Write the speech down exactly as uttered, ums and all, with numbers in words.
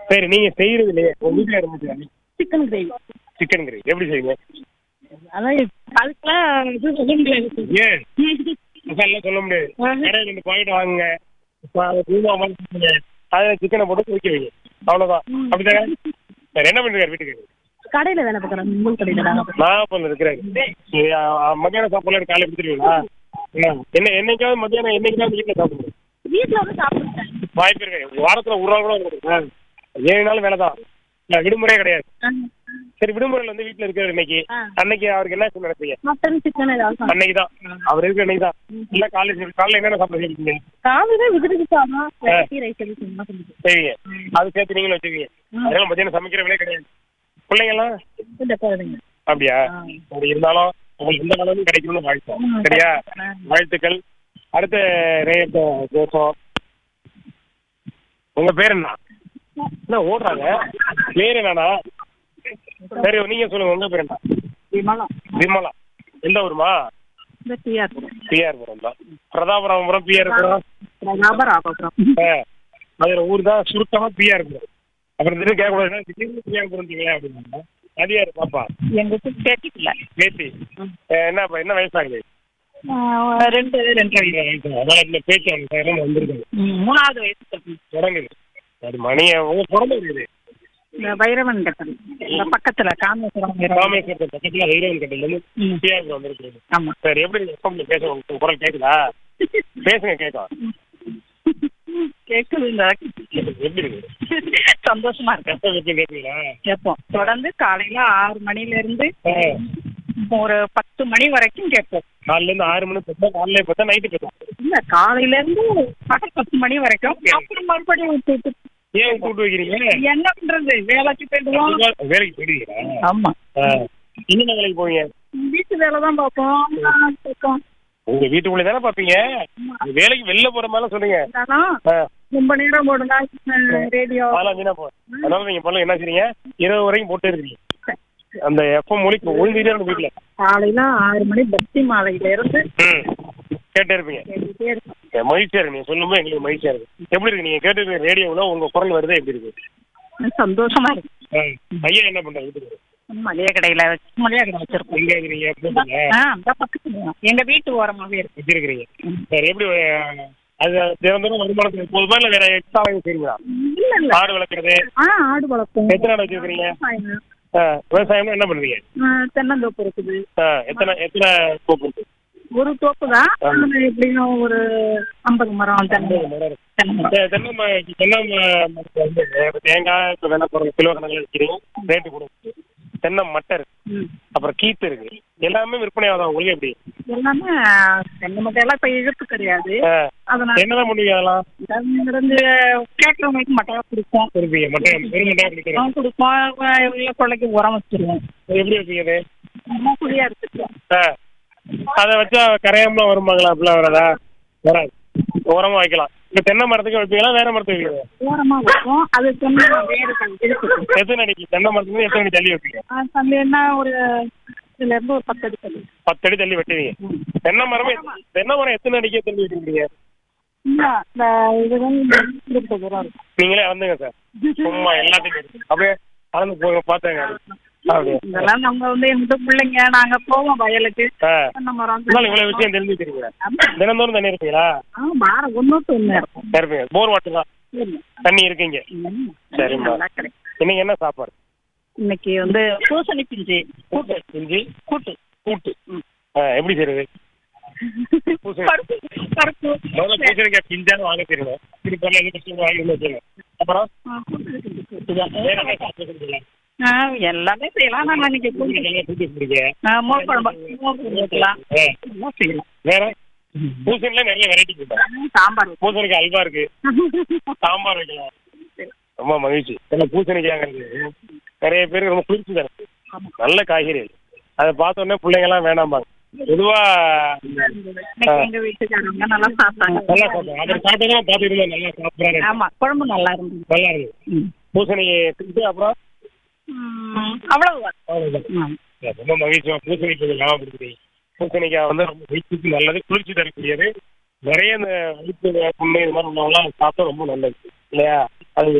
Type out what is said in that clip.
சரி, நீங்க செய்யறது இல்லையே உங்க வீட்டுல இருந்துச்சு சிக்கன் கிரேவி. சிக்கன் கிரேவி எப்படி செய்வீங்க? அதான் அதுக்கெல்லாம் இது சொல்ல முடியாது. ஏன் அதெல்லாம் சொல்ல முடியாது. கடையில் ரெண்டு பாக்கெட் வாங்குங்க, அதில் சிக்கனை போட்டு குடிக்க வைங்க, அவ்வளோதான். அப்படித்தானே? சரி, என்ன பண்ணுறாரு வீட்டுக்கு? கடையில் வேலை பார்க்குறேன். உங்கள் கடையில் நாகப்பட்டினம் இருக்கிறாரு. சரி, மத்தியானம் சாப்பாடு காலையில் கொடுத்துருவீங்களா? என்ன என்னைக்காவது மத்தியானம் என்னைக்காவது வீட்டில் சாப்பிடுங்க. வீட்டில் வந்து சாப்பிடுறேன் வாய்ப்பு இருக்கு. வாரத்தில் ஒரு நாள் கூட கொடுக்குறேன். ஏழு நாள் வேலை தான், விடுமுறையே கிடையாது. சரி, விடுமுறையில் வந்து வீட்டில் இருக்கிற இன்னைக்கு அன்னைக்கு அவருக்கு என்ன நடப்பீங்க? மட்டன் சிக்கன் ஏதாவது அன்னைக்கு தான் அவர் இருக்கிற அன்னைக்கு தான். இல்லை காலையில் காலையில் என்னென்ன சாப்பிட செய்வீங்க? காலையில விதிட்டு சாதம் ரைஸ் சரிங்க, அது சேர்த்து நீங்களும் வச்சுக்கீங்க. அதனால மத்தியானம் சமைக்கிறவங்களே கிடையாது. பிள்ளைங்கெல்லாம் அப்படியா? அப்படி இருந்தாலும் உங்களுக்கு எந்த அளவுக்கு கிடைக்கணும்னு வாழ்த்தோம். சரியா? வாழ்த்துக்கள். அடுத்த ரேட் பேசுவோம். உங்க பேர் என்ன? என்ன ஓடுறாங்க? பேர் என்னண்ணா? சரி, நீங்க சொல்லுங்க, உங்க பேர் என்ன? விமலா. விமலா. எந்த ஊருமா? பிஆர்புரம் தான். பிரதாபராமபுரம் பிஆர்புரம் அது ஊர் தான். சுருக்கமா பிஆர்புரம். அப்புறம் திடீர்னு கேட்கக்கூடாது பிஆர்புரம் அப்படின்னா அது யாரு பாப்பா? எங்க பேத்தி. பேத்தி என்னப்பா, என்ன வயசாகுது? ரெண்டு ரெண்டு வயசு. அதனால இந்த பேச்சு அவங்க வந்துருக்காங்க. மூணாவது வயசு தொடங்குது. அது மணிய உங்க பிறந்த இருக்குது வைரவன் கட்டல் பக்கத்துல காமேஸ்வரம் காமேஸ்வரத்து பக்கத்துல வைரவன் கட்டல் வந்து பிஆர்புரம் வந்திருக்குது. ஆமா. சரி, எப்படி எஃப்எம்ல பேச உங்க குரல் கேக்குதா? பேசுங்க, கேட்கும். கேக்குதுங்க. எப்படி இருக்கு? சந்தோஷமா இருக்கு. கேட்குங்களா? கேட்போம். தொடர்ந்து காலையில ஆறு மணில இருந்து ஒரு பத்து மணி வரைக்கும் கேட்போம். காலையில இருந்து ஆறு மணி பார்த்தா காலையில பார்த்தா நைட்டு கேட்போம். இல்ல, காலையில இருந்து பகல் பத்து மணி வரைக்கும். அப்புறம் மறுபடியும் விட்டு ஏன் கூட்டு வைக்கிறீங்க? என்ன பண்றது, வேலைக்கு போயிடுவோம். வேலைக்கு போயிடுவீங்களா? ஆமா. என்னென்ன வேலைக்கு போவீங்க? வீட்டு வேலை தான் பார்ப்போம். உங்க வீட்டுக்குள்ளே தானே பாப்பீங்க? வேலைக்கு வெளில போற மாதிரி சொல்லுங்க. ரொம்ப நேரம் போடுங்க ரேடியோ. அதனால நீங்க பண்ணல என்ன செய்றீங்க? இரவு வரைக்கும் போட்டு இருக்கீங்க. அந்த எஃப்எம் மொழிக்கு ஒழுங்கிட்டே வீட்டுல காலையில ஆறு மணி பக்தி மாலையில இருந்து கேட்டே இருப்பீங்க. மகிழ்ச்சியா இருக்கு. நீங்க சொல்லும்போது எங்களுக்கு மகிழ்ச்சியா இருக்கு. எப்படி இருக்கு நீங்க கேட்டு ரேடியோவில் உங்க குரல் வருது? எப்படி இருக்கு? சந்தோஷமா இருக்கு. ஐயா என்ன பண்றாரு வீட்டுக்கு? மளிகை கடையில மளிகை கடை வச்சிருக்கோம். எங்க இருக்கிறீங்க? பக்கத்துல எங்க வீட்டு ஓரமாவே இருக்கு வச்சிருக்கிறீங்க. சரி, எப்படி அது தினந்தோறும் வருமானத்துக்கு போதுமா இல்ல வேற எக்ஸ்ட்ரா செய்வீங்களா? ஆடு வளர்க்குறது? ஆடு வளர்ப்போம். எத்தனை ஆடு வச்சிருக்கீங்க? விவசாயம்னா என்ன பண்ணுவீங்க? தென்னந்தோப்பு இருக்குது. எத்தனை எத்தனை தோப்பு இருக்கு? ஒரு தோப்பு தான். எப்படியும் ஒரு ஐம்பது மரம் தென்னை மரம். தென்னை தென்னை மரத்துல வந்து தேங்காய் இப்போ வேணா போடுற கிலோ கணக்கில் வைக்கிறீங்க, ரேட்டு கூட. தென்னை மட்டை இருக்கு, அப்புறம் கீத்து இருக்கு. எல்லாமே விற்பனை ஆகுது உங்களுக்கு? எப்படி எல்லாமே தென்னை மட்டை எல்லாம் இப்ப இழுப்பு கிடையாது. அதனால என்னதான் பண்ணுவீங்க? அதெல்லாம் இருந்து கேட்கறவங்களுக்கு மட்டையா கொடுப்போம். கொடுப்பீங்க? மட்டை வெறும் மட்டையா கொடுக்குறோம் கொடுப்போம். கொள்ளைக்கு உரம் வச்சிருவோம். எப்படி வைப்பீங்க? குழியா இருக்கு. அதை வச்சா கரையாமலாம் வருமாங்களா? அப்படிலாம் வராதா? வராது. உரமா வைக்கலாம். இப்ப தென்னை மரத்துக்கு வைப்பீங்களா வேற மரத்துக்கு வைப்பீங்க? ஓரமா வைப்போம். அது தென்னை வேறு எத்தனை அடிக்கு தென்னை மரத்துக்கு எத்தனை அடி தள்ளி வைப்பீங்க? தள்ளி என்ன ஒரு இதுல இருந்து ஒரு பத்து அடி தள்ளி பத்து அடி தள்ளி வெட்டுவீங்க. தென்னை மரம் தென்னை மரம் எத்தனை அடிக்கே தள்ளி வச்சுருக்கீங்க? நீங்களே வந்துங்க சார், சும்மா எல்லாத்தையும் அப்படியே கலந்து போங்க. பார்த்தேங்க. இதெல்லாம் நம்ம வந்து எங்க பிள்ளைங்க நாங்க போவோம் வயலுக்கு. இவ்வளவு விஷயம் தெரிஞ்சுக்கிறீங்க. தினந்தோறும் தண்ணி இருப்பீங்களா? ஒன்னொட்டு ஒண்ணு இருக்கும். இருப்பீங்க. போர் வாட்டர்லாம் தண்ணி இருக்குங்க. சரிம்மா. இன்னைக்கு என்ன சாப்பாடு? இன்னைக்கு வந்து பூசணி பிஞ்சு கூட்டு. பிஞ்சு கூட்டு கூட்டு எப்படி செய்யறது? பூசணிக்காய் பிஞ்சாலும் வாங்க தெரியும். வாங்கி அப்புறம் எல்லாமே செய்யலாம். நாங்க இன்னைக்கு மோர் குழம்பு வைக்கலாம். வேற பூசணில நிறைய வெரைட்டி இருக்கு. சாம்பார், பூசணிக்காய் அல்வா இருக்கு, சாம்பார் வைக்கலாம். ரொம்ப மகிழ்ச்சி. ஏன்னா பூசணிக்காய்ங்கிறது நிறைய பேருக்கு ரொம்ப குளிர்ச்சி தரும். நல்ல காய்கறி. அதை பார்த்தோன்னே பிள்ளைங்க எல்லாம் வேணாம்பாங்க. பொதுவா எங்க வீட்டுக்காரங்க நல்லா சாப்பிட்டாங்க. நல்லா சாப்பிட்டாங்க. அவர் சாப்பிட்டதான் பார்த்துட்டு நல்லா சாப்பிட்றாரு. ஆமா, குழம்பு நல்லா இருந்தது. நல்லா இருக்கு. பூசணி திட்டு அப்புறம் அவ்வளவுதான். ரொம்ப மகிழ்ச்சியா பூசணிக்காய் லாபம் கொடுக்குறீங்க. பூசணிக்காய் வந்து ரொம்ப வயிற்றுக்கு நல்லது, குளிர்ச்சி தரக்கூடியது. நிறைய இந்த வயிற்று புண்ணு இது மாதிரி உள்ளவங்களாம் சாப்பிட்டா ரொம்ப நல்லது இல்லையா? அது